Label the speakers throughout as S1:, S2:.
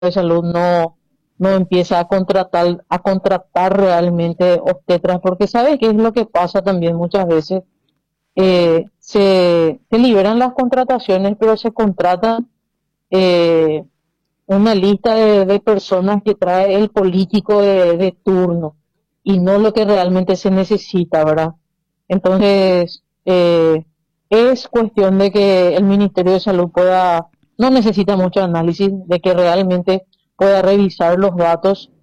S1: de Salud no empieza a contratar realmente obstetras, porque ¿sabe qué es lo que pasa también muchas veces? Se liberan las contrataciones, pero se contrata eh, una lista de personas que trae el político de turno y no lo que realmente se necesita, ¿verdad? Entonces, es cuestión de que el Ministerio de Salud no necesita mucho análisis, de que realmente pueda revisar los datos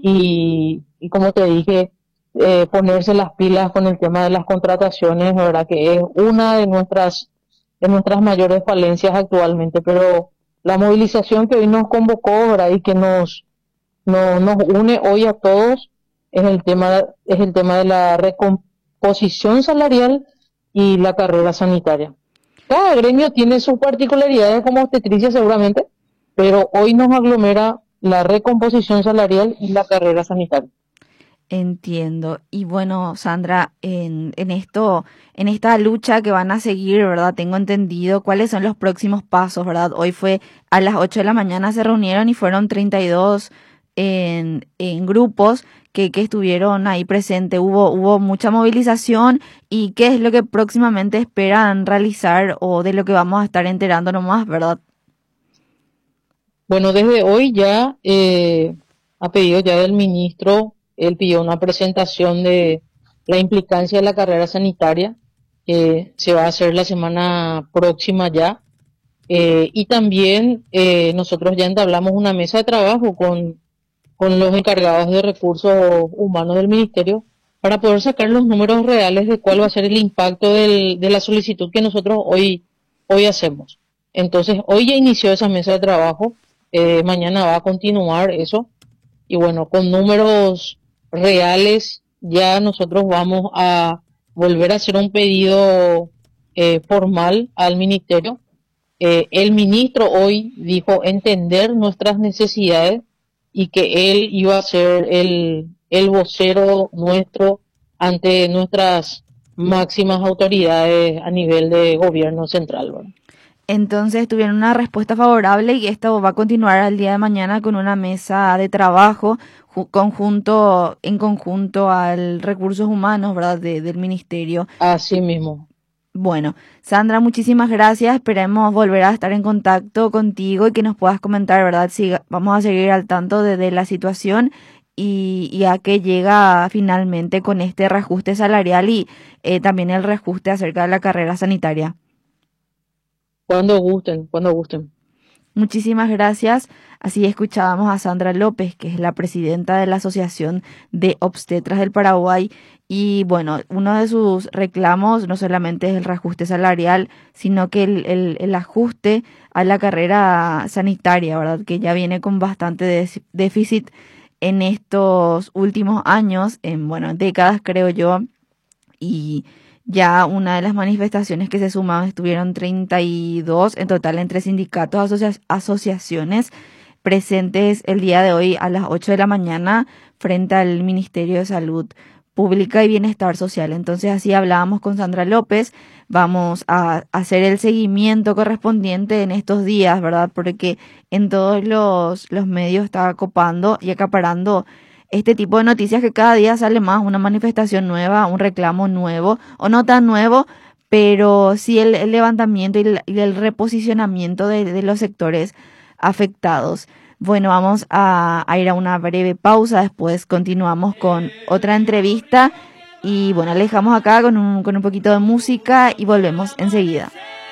S1: y como te dije, ponerse las pilas con el tema de las contrataciones, ¿verdad? Que es una de nuestras mayores falencias actualmente, pero la movilización que hoy nos convocó, ¿verdad? Y que nos une hoy a todos es el tema de la recomposición salarial y la carrera sanitaria. Cada gremio tiene sus particularidades como obstetricia seguramente, pero hoy nos aglomera la recomposición salarial y la carrera sanitaria.
S2: Entiendo. Y bueno, Sandra, en esta lucha que van a seguir, ¿verdad? Tengo entendido cuáles son los próximos pasos, ¿verdad? Hoy fue a las 8 de la mañana se reunieron y fueron 32 en grupos que estuvieron ahí presentes. Hubo mucha movilización y qué es lo que próximamente esperan realizar o de lo que vamos a estar enterándonos más, ¿verdad?
S1: Bueno, desde hoy ya, a pedido ya del ministro, él pidió una presentación de la implicancia de la carrera sanitaria, que se va a hacer la semana próxima ya. Y también nosotros ya entablamos una mesa de trabajo con los encargados de recursos humanos del ministerio para poder sacar los números reales de cuál va a ser el impacto de la solicitud que nosotros hoy hacemos. Entonces, hoy ya inició esa mesa de trabajo, mañana va a continuar eso, y bueno, con números reales ya nosotros vamos a volver a hacer un pedido formal al ministerio. El ministro hoy dijo entender nuestras necesidades y que él iba a ser el vocero nuestro ante nuestras máximas autoridades a nivel de gobierno central, ¿verdad?
S2: Entonces tuvieron una respuesta favorable y esto va a continuar al día de mañana con una mesa de trabajo en conjunto al recursos humanos, ¿verdad? Del ministerio.
S1: Así mismo.
S2: Bueno, Sandra, muchísimas gracias. Esperemos volver a estar en contacto contigo y que nos puedas comentar, ¿verdad? Si vamos a seguir al tanto de la situación y a qué llega finalmente con este reajuste salarial y también el reajuste acerca de la carrera sanitaria.
S1: Cuando gusten, cuando gusten.
S2: Muchísimas gracias. Así escuchábamos a Sandra López, que es la presidenta de la Asociación de Obstetras del Paraguay. Y bueno, uno de sus reclamos no solamente es el reajuste salarial, sino que el ajuste a la carrera sanitaria, ¿verdad? Que ya viene con bastante déficit en estos últimos años, bueno, décadas creo yo. Y ya una de las manifestaciones que se sumaban estuvieron 32 en total entre sindicatos, asociaciones presentes el día de hoy a las 8 de la mañana frente al Ministerio de Salud Pública y Bienestar Social. Entonces así hablábamos con Sandra López. Vamos a hacer el seguimiento correspondiente en estos días, ¿verdad? Porque en todos los medios está copando y acaparando este tipo de noticias que cada día sale más, una manifestación nueva, un reclamo nuevo, o no tan nuevo, pero sí el levantamiento y el reposicionamiento de los sectores afectados. Bueno, vamos a ir a una breve pausa, después continuamos con otra entrevista y bueno, le dejamos acá con un poquito de música y volvemos enseguida.